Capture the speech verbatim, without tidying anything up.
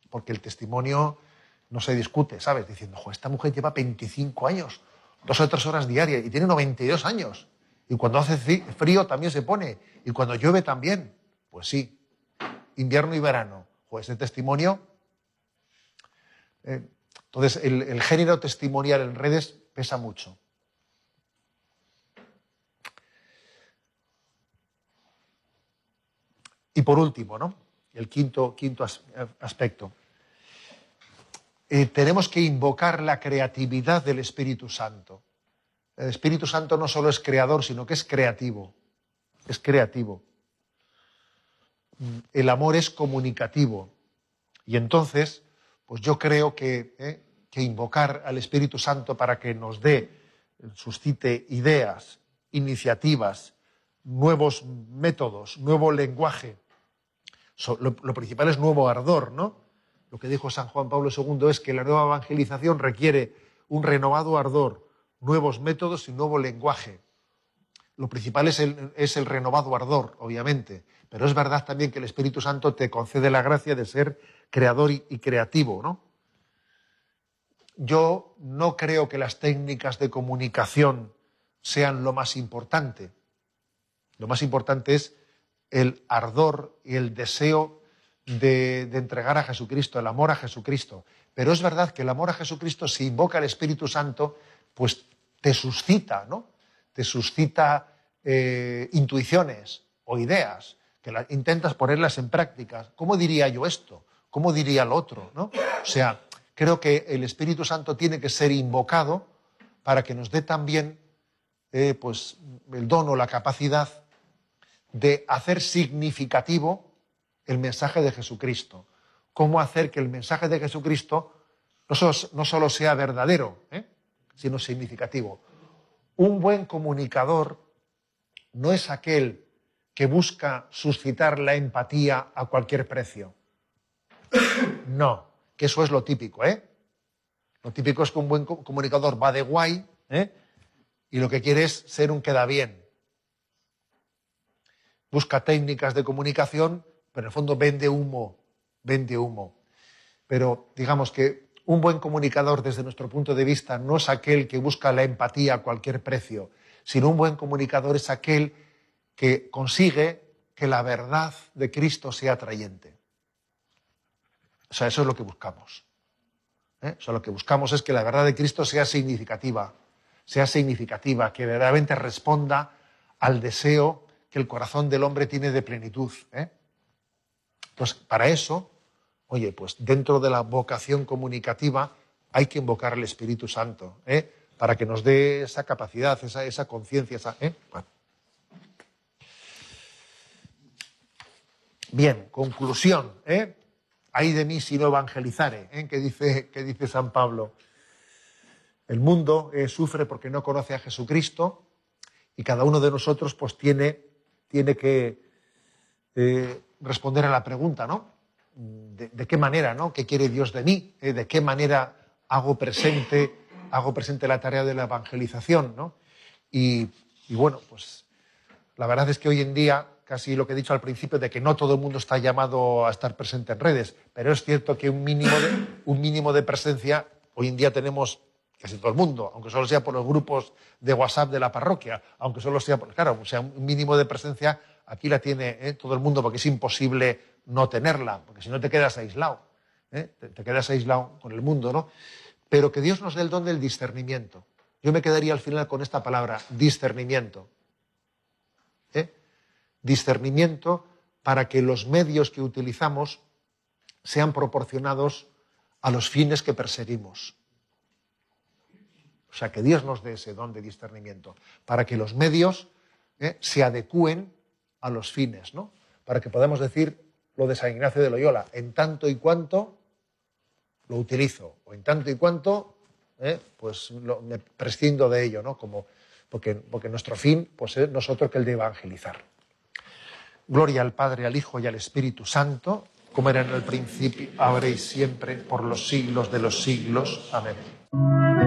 porque el testimonio no se discute, ¿sabes? Diciendo, jo, esta mujer lleva veinticinco años, dos o tres horas diarias, y tiene noventa y dos años. Y cuando hace frío también se pone, y cuando llueve también. Pues sí, invierno y verano. Jo, ese testimonio... Eh, entonces, el, el género testimonial en redes pesa mucho. Y por último, ¿no? El quinto, quinto as, aspecto. Eh, tenemos que invocar la creatividad del Espíritu Santo. El Espíritu Santo no solo es creador, sino que es creativo. Es creativo. El amor es comunicativo. Y entonces, pues yo creo que, eh, que invocar al Espíritu Santo para que nos dé, suscite ideas, iniciativas, nuevos métodos, nuevo lenguaje. So, lo, lo principal es nuevo ardor, ¿no? Lo que dijo San Juan Pablo segundo es que la nueva evangelización requiere un renovado ardor, nuevos métodos y nuevo lenguaje. Lo principal es el, es el renovado ardor, obviamente, pero es verdad también que el Espíritu Santo te concede la gracia de ser creador y, y creativo, ¿no? Yo no creo que las técnicas de comunicación sean lo más importante. Lo más importante es el ardor y el deseo de, de entregar a Jesucristo, el amor a Jesucristo. Pero es verdad que el amor a Jesucristo, si invoca al Espíritu Santo, pues te suscita, ¿no? Te suscita eh, intuiciones o ideas, que la, intentas ponerlas en práctica. ¿Cómo diría yo esto? ¿Cómo diría el otro? ¿No? O sea, creo que el Espíritu Santo tiene que ser invocado para que nos dé también eh, pues, el don o la capacidad de hacer significativo el mensaje de Jesucristo. Cómo hacer que el mensaje de Jesucristo no solo, no solo sea verdadero, ¿eh? sino significativo. Un buen comunicador no es aquel que busca suscitar la empatía a cualquier precio. No, que eso es lo típico, ¿eh? Lo típico es que un buen comunicador va de guay, ¿eh? y lo que quiere es ser un queda bien. Busca técnicas de comunicación, pero en el fondo vende humo, vende humo. Pero digamos que un buen comunicador desde nuestro punto de vista no es aquel que busca la empatía a cualquier precio, sino un buen comunicador es aquel que consigue que la verdad de Cristo sea atrayente. O sea, eso es lo que buscamos. ¿Eh? O sea, lo que buscamos es que la verdad de Cristo sea significativa, sea significativa, que verdaderamente responda al deseo que el corazón del hombre tiene de plenitud. ¿eh? Pues para eso, oye, pues dentro de la vocación comunicativa hay que invocar al Espíritu Santo, ¿eh? para que nos dé esa capacidad, esa, esa conciencia. Esa, ¿eh? bueno. Bien, conclusión. ¿eh? Ay de mí si no evangelizare, ¿eh? que dice, que dice San Pablo. El mundo eh, sufre porque no conoce a Jesucristo y cada uno de nosotros pues tiene, tiene que eh, responder a la pregunta, ¿no? De, de qué manera, ¿no? ¿Qué quiere Dios de mí? ¿Eh? ¿De qué manera hago presente, hago presente la tarea de la evangelización, ¿no? Y, y bueno, pues la verdad es que hoy en día, casi lo que he dicho al principio, de que no todo el mundo está llamado a estar presente en redes, pero es cierto que un mínimo de, un mínimo de presencia, hoy en día tenemos casi todo el mundo, aunque solo sea por los grupos de WhatsApp de la parroquia, aunque solo sea, por, claro, o sea, un mínimo de presencia, aquí la tiene ¿eh? todo el mundo, porque es imposible no tenerla, porque si no te quedas aislado, ¿eh? te, te quedas aislado con el mundo, ¿no? Pero que Dios nos dé el don del discernimiento. Yo me quedaría al final con esta palabra, discernimiento. ¿eh? Discernimiento para que los medios que utilizamos sean proporcionados a los fines que perseguimos. O sea, que Dios nos dé ese don de discernimiento, para que los medios ¿eh? se adecúen a los fines, ¿no? Para que podamos decir lo de San Ignacio de Loyola, en tanto y cuanto lo utilizo, o en tanto y cuanto ¿eh? pues lo, me prescindo de ello, ¿no? Como, porque, porque nuestro fin pues, es nosotros que el de evangelizar. Gloria al Padre, al Hijo y al Espíritu Santo, como era en el principio, ahora y siempre, por los siglos de los siglos. Amén.